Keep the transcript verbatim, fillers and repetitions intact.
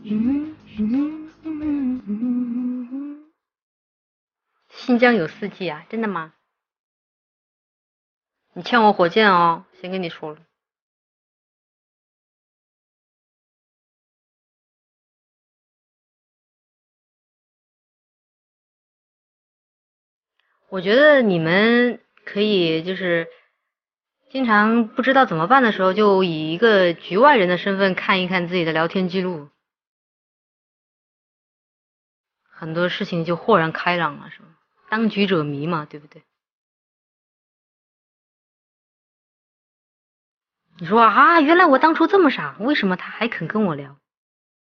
新疆有四季啊？真的吗？你欠我火箭哦，先跟你说了。我觉得你们可以就是经常不知道怎么办的时候，就以一个局外人的身份看一看自己的聊天记录，很多事情就豁然开朗了，是吧？当局者迷嘛，对不对？你说啊，原来我当初这么傻，为什么他还肯跟我聊？